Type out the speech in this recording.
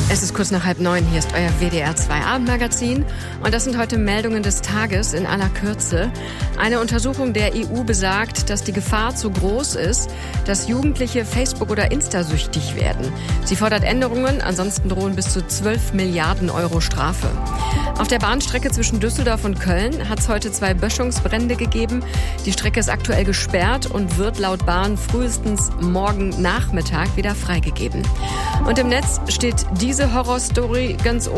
Es ist kurz nach 8:30, hier ist euer WDR 2 Abendmagazin und das sind heute Meldungen des Tages in aller Kürze. Eine Untersuchung der EU besagt, dass die Gefahr zu groß ist, dass Jugendliche Facebook- oder Insta-süchtig werden. Sie fordert Änderungen, ansonsten drohen bis zu 12 Milliarden Euro Strafe. Auf der Bahnstrecke zwischen Düsseldorf und Köln hat es heute 2 Böschungsbrände gegeben. Die Strecke ist aktuell gesperrt und wird laut Bahn frühestens morgen Nachmittag wieder freigegeben. Und im Netz steht diese Horrorstory ganz